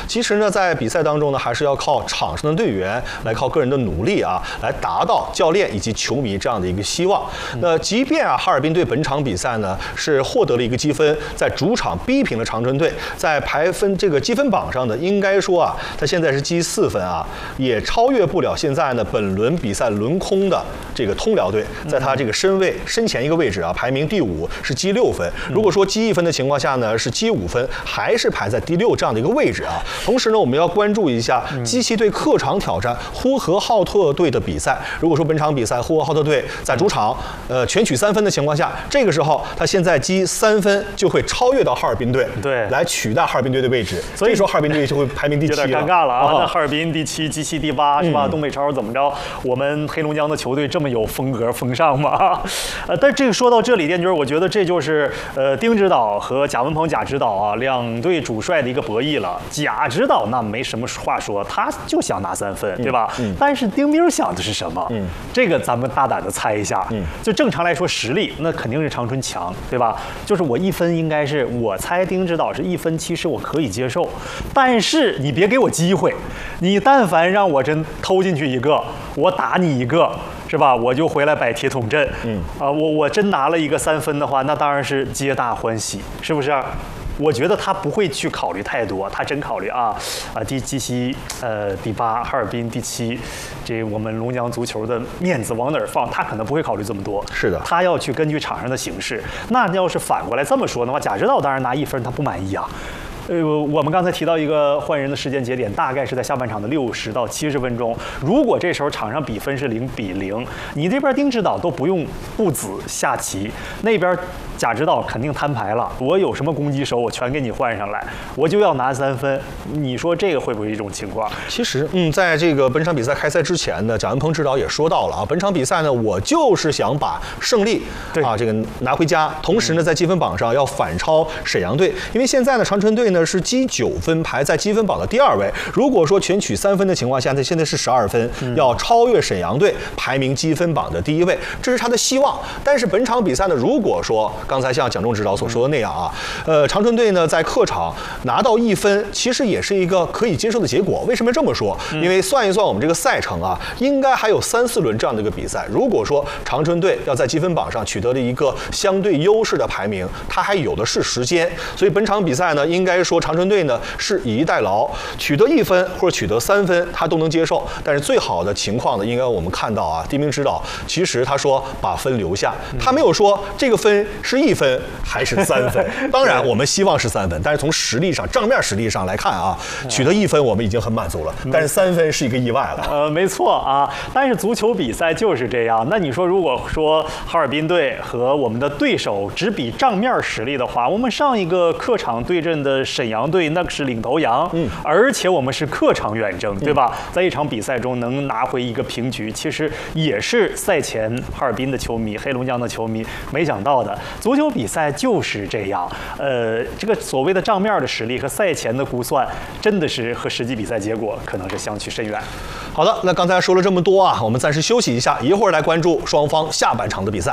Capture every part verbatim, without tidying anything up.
其实呢，在比赛当中呢，还是要靠场上的队员来靠个人的努力啊，来达到教练以及球迷这样的一个希望。那即便啊，哈尔滨队本场比赛呢是获得了一个积分，在主场逼平了长春队，在排分这个积分榜上呢，应该说啊，他现在是积四分啊，也超越不了现在呢本轮比赛轮空的这个通辽队，在他这个身位身前一个位置啊，排名第五，是积六分。如果说积一分的情况下呢，是积五分，还是排在第六这样的一个位置啊。同时呢，我们要关注一下基奇队客场挑战呼和浩特队的比赛。如果说本场比赛呼和浩特队在主场呃全取三分的情况下，这个时候他现在积三分就会超越到哈尔滨队， 对，来取代哈尔滨队的位置。所以说哈尔滨队就会排名第七了， 有点尴尬了啊。那哈尔滨第七，基奇第八是吧？ 嗯、 东北超怎么着？我们黑龙江的球队这么有风格风尚吗？呃，但这个说到这里，电军，我觉得这就是呃丁指导和贾文鹏贾指导啊两队主帅的一个博弈了。贾指导那没什么话说，他就想拿三分，对吧？嗯嗯、但是丁兵想的是什么？嗯，这个咱们大胆的猜一下。嗯，就正常来说，实力那肯定是长春强，对吧？就是我一分应该是我猜丁指导是一分，其实我可以接受，但是你别给我机会，你但凡让我真偷进去一个，我打你一个。是吧？我就回来摆铁桶阵。嗯啊、呃，我我真拿了一个三分的话，那当然是皆大欢喜，是不是？我觉得他不会去考虑太多，他真考虑啊啊，第基西呃第八，哈尔滨第七，这我们龙江足球的面子往哪儿放？他可能不会考虑这么多。 是的， 他要去根据场上的形势。那要是反过来这么说的话，贾指导当然拿一分他不满意啊。呃，我们刚才提到一个换人的时间节点，大概是在下半场的六十到七十分钟。如果这时候场上比分是零比零，你这边丁指导都不用布子下棋，那边贾指导肯定摊牌了。我有什么攻击手，我全给你换上来，我就要拿三分。你说这个会不会一种情况？ 其实，嗯，在这个本场比赛开赛之前呢，贾文鹏指导也说到了啊，本场比赛呢，我就是想把胜利啊这个拿回家，同时呢，在积分榜上要反超沈阳队，因为现在呢，长春队呢。是积九分，排在积分榜的第二位。如果说全取三分的情况下，他现在是十二分，嗯、要超越沈阳队，排名积分榜的第一位，这是他的希望。但是本场比赛呢，如果说刚才像蒋仲指导所说的那样啊，呃，长春队呢在客场拿到一分，其实也是一个可以接受的结果。为什么这么说？因为算一算我们这个赛程啊，应该还有三四轮这样的一个比赛。如果说长春队要在积分榜上取得了一个相对优势的排名，他还有的是时间。所以本场比赛呢，应该说长春队呢是以逸待劳，取得一分或者取得三分，他都能接受。但是最好的情况呢，应该我们看到啊，丁兵指导其实他说把分留下，他没有说这个分是一分还是三分。当然，我们希望是三分，但是从实力上、账面实力上来看啊，取得一分我们已经很满足了，但是三分是一个意外了。 呃，没错啊，但是足球比赛就是这样。那你说，如果说哈尔滨队和我们的对手只比账面实力的话，我们上一个客场对阵的沈阳队那个是领头羊，嗯，而且我们是客场远征，对吧？嗯、在一场比赛中能拿回一个平局，其实也是赛前哈尔滨的球迷、黑龙江的球迷没想到的。足球比赛就是这样，呃，这个所谓的账面的实力和赛前的估算，真的是和实际比赛结果可能是相去甚远。 好的，那刚才说了这么多啊，我们暂时休息一下，一会儿来关注双方下半场的比赛。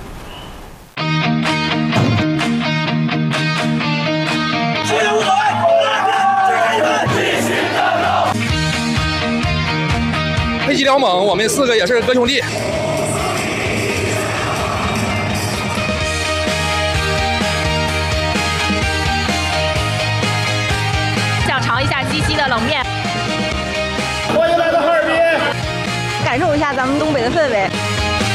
黑旗辽猛，我们四个也是哥兄弟。 想尝一下鸡西的冷面。 欢迎来到哈尔滨， 感受一下咱们东北的氛围。